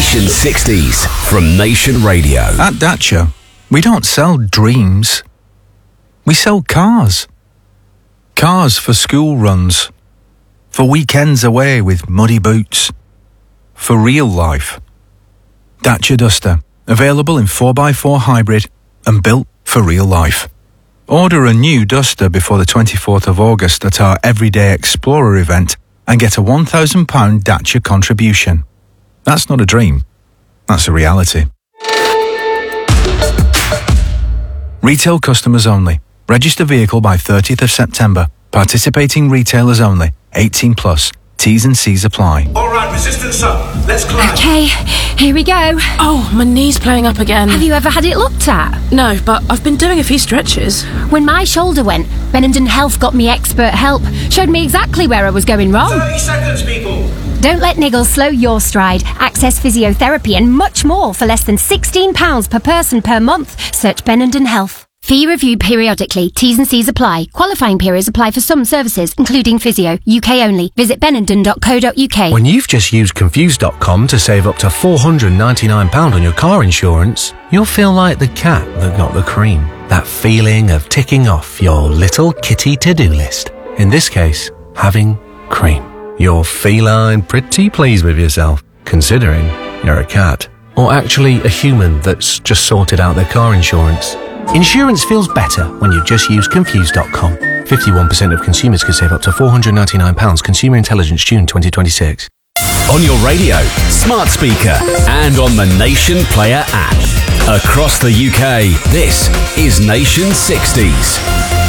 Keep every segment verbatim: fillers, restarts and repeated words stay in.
Nation sixties from Nation Radio. At Dacia, we don't sell dreams. We sell cars. Cars for school runs. For weekends away with muddy boots. For real life. Dacia Duster. Available in four by four hybrid and built for real life. Order a new Duster before the twenty-fourth of August at our Everyday Explorer event and get a one thousand pounds Dacia contribution. That's not a dream. That's a reality. Retail customers only. Register vehicle by thirtieth of September. Participating retailers only. eighteen plus. T's and C's apply. All right, resistance up. Let's climb. Okay, here we go. Oh, my knee's playing up again. Have you ever had it looked at? No, but I've been doing a few stretches. When my shoulder went, Benenden Health got me expert help. Showed me exactly where I was going wrong. thirty seconds, people. Don't let niggles slow your stride. Access physiotherapy and much more for less than sixteen pounds per person per month. Search Benenden Health. Fee reviewed periodically. T's and C's apply. Qualifying periods apply for some services, including physio. U K only. Visit benenden dot co dot U K. When you've just used Confused dot com to save up to four hundred ninety-nine pounds on your car insurance, you'll feel like the cat that got the cream. That feeling of ticking off your little kitty to-do list. In this case, having cream. You're feline pretty pleased with yourself, considering you're a cat. Or actually a human that's just sorted out their car insurance. Insurance feels better when you just use Confused dot com. fifty-one percent of consumers could save up to four hundred ninety-nine pounds. Consumer Intelligence, June twenty twenty-six. On your radio, smart speaker, and on the Nation Player app. Across the U K, this is Nation sixties.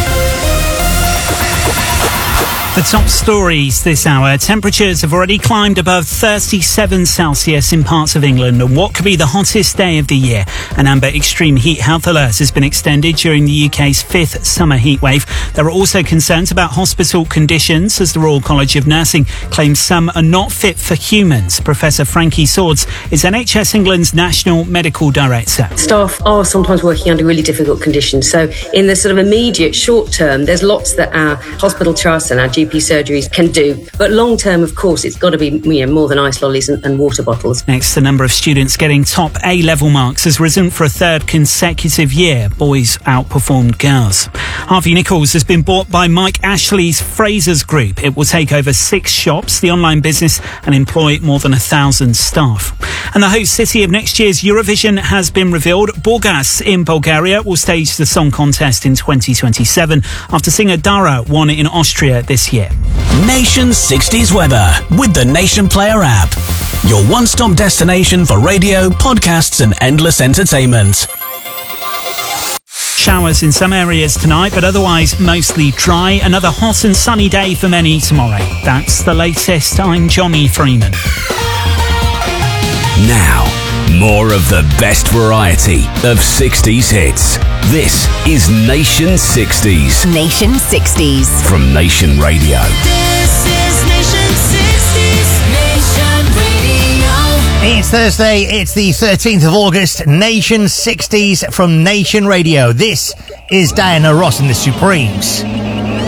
The top stories this hour. Temperatures have already climbed above thirty-seven Celsius in parts of England on what could be the hottest day of the year. An amber extreme heat health alert has been extended during the U K's fifth summer heatwave. There are also concerns about hospital conditions as the Royal College of Nursing claims some are not fit for humans. Professor Frankie Swords is N H S England's National Medical Director. Staff are sometimes working under really difficult conditions. So in the sort of immediate short term, there's lots that our hospital trusts and our G P surgeries can do. But long term, of course, it's got to be, you know, more than ice lollies and, and water bottles. Next, the number of students getting top A-level marks has risen for a third consecutive year. Boys outperformed girls. Harvey Nichols has been bought by Mike Ashley's Frasers Group. It will take over six shops, the online business, and employ more than a thousand staff. And the host city of next year's Eurovision has been revealed. Burgas in Bulgaria will stage the song contest in twenty twenty-seven after singer Dara won it in Austria this year. Nation sixties weather with the Nation Player app. Your one-stop destination for radio, podcasts and endless entertainment. Showers in some areas tonight, but otherwise mostly dry. Another hot and sunny day for many tomorrow. That's the latest. I'm Johnny Freeman. Now, more of the best variety of sixties hits. This is Nation sixties. Nation sixties. From Nation Radio. This is Nation sixties. Nation Radio. It's Thursday, it's the thirteenth of August. Nation sixties from Nation Radio. This is Diana Ross and the Supremes.